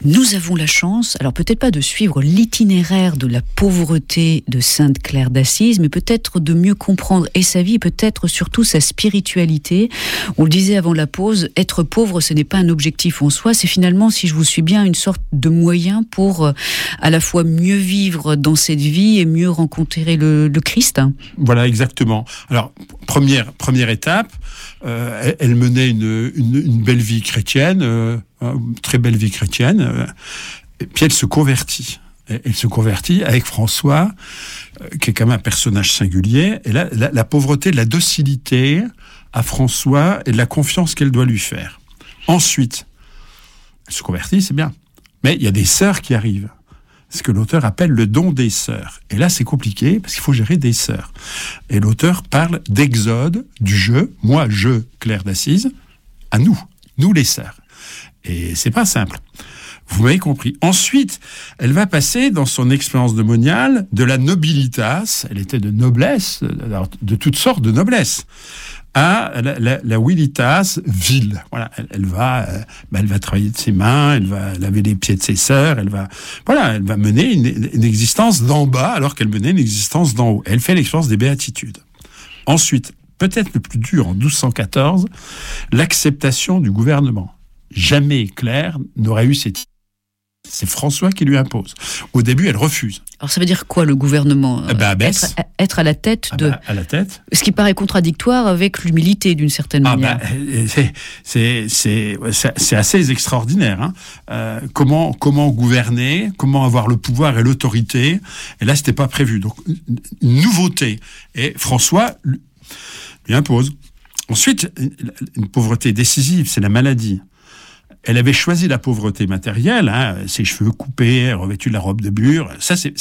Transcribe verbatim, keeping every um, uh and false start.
Nous avons la chance, alors peut-être pas de suivre l'itinéraire de la pauvreté de Sainte Claire d'Assise, mais peut-être de mieux comprendre et sa vie, et peut-être surtout sa spiritualité. On le disait avant la pause, être pauvre, ce n'est pas un objectif en soi, c'est finalement, si je vous suis bien, une sorte de moyen pour euh, à la fois mieux vivre dans cette vie et mieux rencontrer le, le Christ. Voilà, exactement. Alors, première, première étape, euh, elle, elle menait une, une, une belle vie chrétienne, euh, une très belle vie chrétienne, euh, et puis elle se convertit. Elle se convertit avec François, euh, qui est quand même un personnage singulier, et là, la, la pauvreté, la docilité à François et de la confiance qu'elle doit lui faire. Ensuite, elle se convertit, c'est bien, mais il y a des sœurs qui arrivent. Ce que l'auteur appelle le don des sœurs. Et là, c'est compliqué, parce qu'il faut gérer des sœurs. Et l'auteur parle d'exode, du je, moi, je, Claire d'Assise, à nous, nous les sœurs. Et c'est pas simple. Vous m'avez compris. Ensuite, elle va passer dans son expérience de moniale de la nobilitas, elle était de noblesse, de toutes sortes de noblesse, à la, la, la vilitas, ville. Voilà, elle, elle va, euh, bah, elle va travailler de ses mains, elle va laver les pieds de ses sœurs, elle va, voilà, elle va mener une, une existence d'en bas alors qu'elle menait une existence d'en haut. Elle fait l'expérience des béatitudes. Ensuite, peut-être le plus dur en douze cent quatorze, l'acceptation du gouvernement. Jamais Claire n'aurait eu cette idée. C'est François qui lui impose. Au début, elle refuse. Alors ça veut dire quoi, le gouvernement ? Ah bah, être, être à la tête ah de... bah, à la tête. Ce qui paraît contradictoire avec l'humilité, d'une certaine ah manière. Bah, c'est, c'est, c'est, c'est assez extraordinaire. Hein. Euh, comment, comment gouverner, comment avoir le pouvoir et l'autorité. Et là, c'était pas prévu. Donc, une nouveauté. Et François lui, lui impose. Ensuite, une pauvreté décisive, c'est la maladie. Elle avait choisi la pauvreté matérielle, hein, ses cheveux coupés, revêtus de la robe de bure. Ça, c'est,